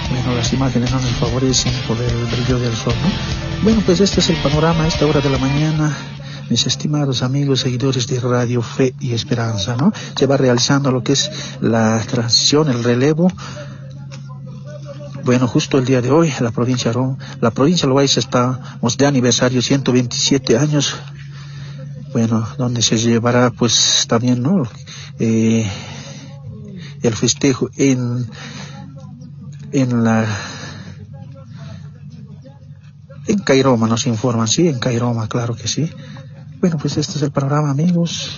Bueno, las imágenes no nos favorecen por el brillo del sol, ¿no? Bueno, pues este es el panorama a esta hora de la mañana, mis estimados amigos, seguidores de Radio Fe y Esperanza, ¿no? Se va realizando lo que es la transición, el relevo. Bueno, justo el día de hoy, la provincia Loaiza estamos de aniversario, 127 años. Bueno, donde se llevará, pues, también, ¿no? El festejo en Cairoma, nos informan, sí, en Cairoma, claro que sí. Bueno, pues este es el programa, amigos.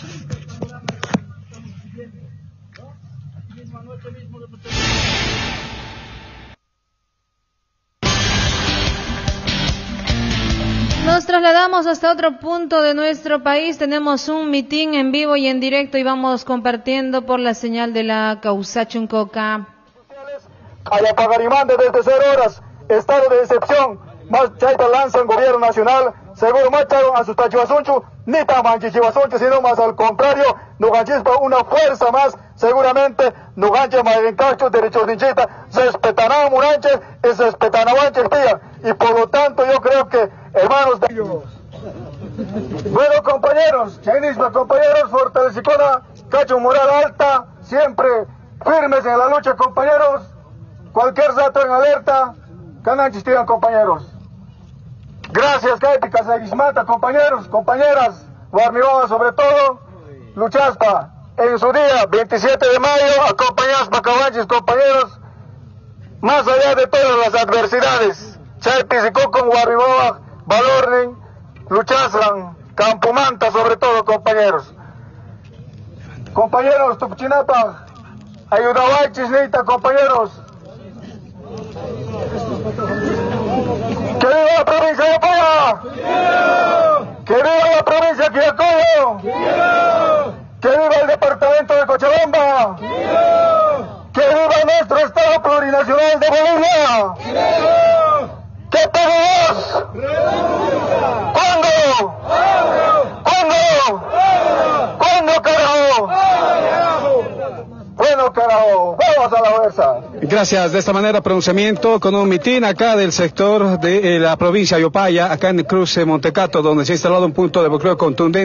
Nos trasladamos hasta otro punto de nuestro país. Tenemos un mitin en vivo y en directo y vamos compartiendo por la señal de la Causachuncoca. Ayapagarimán desde 0 horas, estado de excepción, más chaita lanzan gobierno nacional, seguro macharon a sus tachivasunchu, ni tamanchichivasunchu, sino más al contrario, nuganchispa una fuerza más, seguramente, nuganche maerencacho, derechos ninchita, se respetarán muranches y se respetarán guanches tía, y por lo tanto yo creo que, hermanos de ellos. Bueno, compañeros, compañeros, fortalecicona, cacho moral alta, siempre firmes en la lucha, compañeros. Cualquier rato en alerta, cananchis tiran, compañeros. Gracias, Kaipi, Casaguismata, compañeros, compañeras, Guarnibaba sobre todo, Luchaspa, en su día, 27 de mayo, acompañados para Cabanchis, compañeros, más allá de todas las adversidades, Chaipi, Sicocon, Guarnibaba, Valornen, Luchaslan, Campumanta, sobre todo, compañeros. Compañeros, Tupuchinapa, Ayudawachis, Nita, compañeros. ¡Que viva la provincia de Paya! ¡Que viva la provincia de Quillacollo! ¡Que viva el departamento de Cochabamba! ¡Que viva nuestro Estado plurinacional de Bolivia! ¡Que tenemos! ¿Cuándo? ¿Cuándo, carajo? Bueno, carajo, vamos a la fuerza. Gracias. De esta manera, pronunciamiento con un mitin acá del sector de la provincia de Yopaya, acá en el cruce Montecato, donde se ha instalado un punto de bloqueo contundente.